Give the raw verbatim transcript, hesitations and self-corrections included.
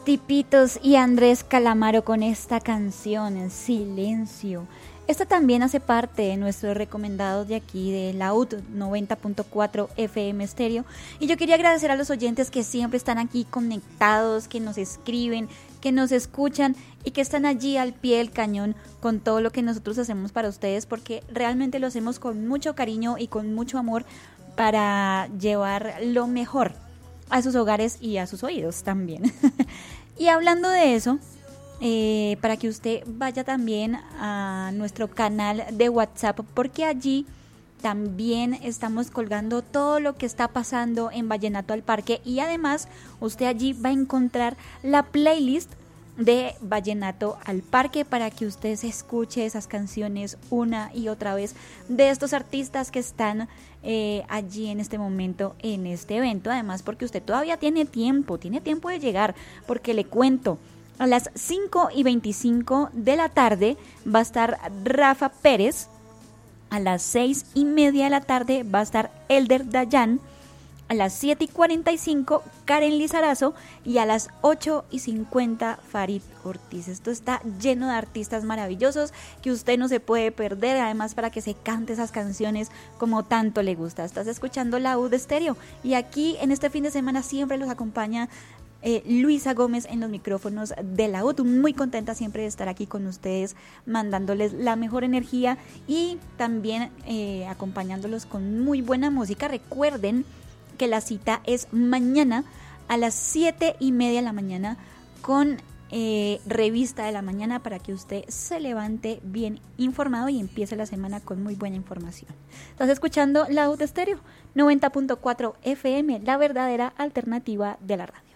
Tipitos y Andrés Calamaro con esta canción, Silencio. Esta también hace parte de nuestros recomendados de aquí de la U T noventa punto cuatro F M Stereo. Y yo quería agradecer a los oyentes que siempre están aquí conectados, que nos escriben, que nos escuchan y que están allí al pie del cañón con todo lo que nosotros hacemos para ustedes, porque realmente lo hacemos con mucho cariño y con mucho amor para llevar lo mejor a sus hogares y a sus oídos también. Y hablando de eso, eh, para que usted vaya también a nuestro canal de WhatsApp, porque allí también estamos colgando todo lo que está pasando en Vallenato al Parque, y además usted allí va a encontrar la playlist de Vallenato al Parque para que usted se escuche esas canciones una y otra vez de estos artistas que están eh, allí en este momento en este evento. Además, porque usted todavía tiene tiempo, tiene tiempo de llegar, porque le cuento, a las cinco y veinticinco de la tarde va a estar Rafa Pérez, a las seis y media de la tarde va a estar Elder Dayan, a las siete y cuarenta y cinco Karen Lizarazo y a las ocho y cincuenta Farid Ortiz. Esto está lleno de artistas maravillosos que usted no se puede perder, además para que se cante esas canciones como tanto le gusta. Estás escuchando la U de Stereo y aquí en este fin de semana siempre los acompaña Eh, Luisa Gómez en los micrófonos de la U T. Muy contenta siempre de estar aquí con ustedes, mandándoles la mejor energía y también eh, acompañándolos con muy buena música. Recuerden que la cita es mañana a las siete y media de la mañana con eh, Revista de la Mañana, para que usted se levante bien informado y empiece la semana con muy buena información. Estás escuchando la U T Stereo noventa punto cuatro F M, la verdadera alternativa de la radio.